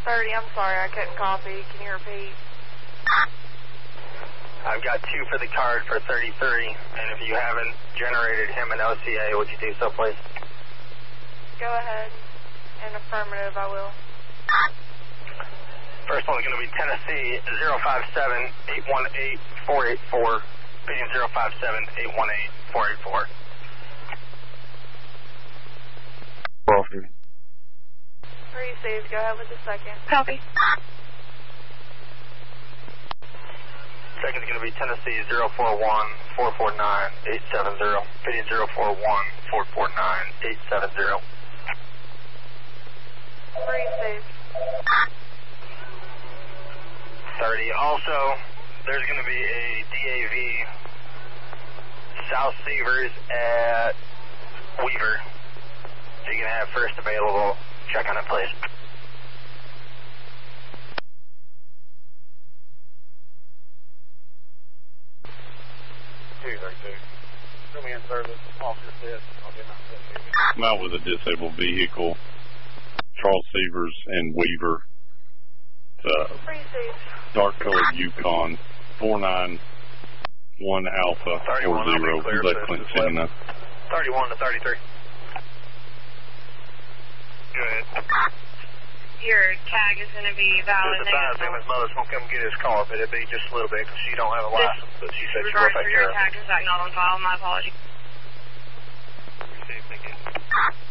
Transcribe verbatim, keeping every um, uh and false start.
thirty, I'm sorry, I couldn't copy. Can you repeat? I've got two for the card for thirty-three, and if you haven't generated him an O C A, would you do so, please? Go ahead. In affirmative, I will. First one's going to be Tennessee zero five seven, eight one eight, four eight four, being zero five seven, eight one eight, four eight four. Receive, go ahead with the second. Copy. Second's going to be Tennessee zero four one, four four nine, eight seven zero, being zero four one, four four nine, eight seven zero. Receive. thirty. Also, there's going to be a D A V South Seavers at Weaver. So you can have first available. Check on it, please. two thirty-two. Show me in service. Officer said, I'll get my I'm out with a disabled vehicle. Charles Severs and Weaver. Uh, dark colored Yukon, four nine one Alpha, four zero, let Clint Senna. thirty-one to thirty-three. Go ahead. Your tag is going to be valid. The sign saying his mother's going to come get his car, but it'll be just a little bit because she don't have a license, but she said she will take care of it. Your tag is not on file. My apologies. Receive, thank you.